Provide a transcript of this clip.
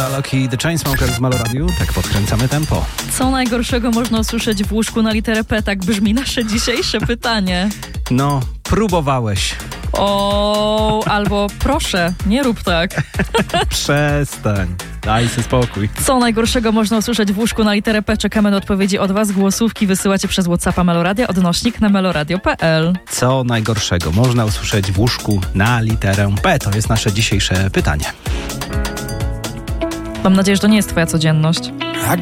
Loki The Chainsmokers z Meloradiu. Tak podkręcamy tempo. Co najgorszego można usłyszeć w łóżku na literę P? Tak brzmi nasze dzisiejsze pytanie. No, próbowałeś. O, albo proszę, nie rób tak. Przestań. Daj sobie spokój. Co najgorszego można usłyszeć w łóżku na literę P? Czekamy na odpowiedzi od Was. Głosówki wysyłacie przez WhatsAppa Meloradia, odnośnik na meloradio.pl. Co najgorszego można usłyszeć w łóżku na literę P? To jest nasze dzisiejsze pytanie. Mam nadzieję, że to nie jest Twoja codzienność.